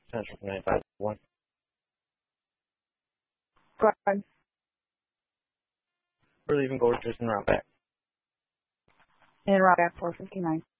Central from 951. Go ahead. We're leaving Gorgeous and route back. And route back 459.